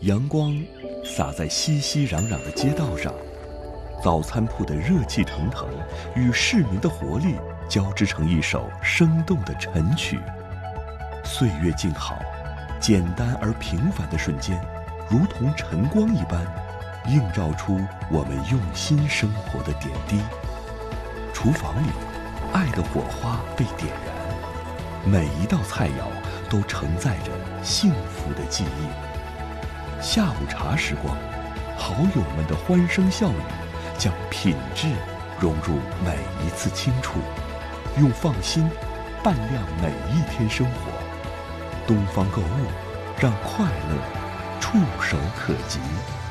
阳光洒在熙熙攘攘的街道上，早餐铺的热气腾腾与市民的活力交织成一首生动的晨曲。岁月静好，简单而平凡的瞬间，如同晨光一般，映照出我们用心生活的点滴。厨房里，爱的火花被点燃，每一道菜肴都承载着幸福的记忆。下午茶时光，好友们的欢声笑语，将品质融入每一次轻触，用放心伴亮每一天生活。东方购物，让快乐触手可及。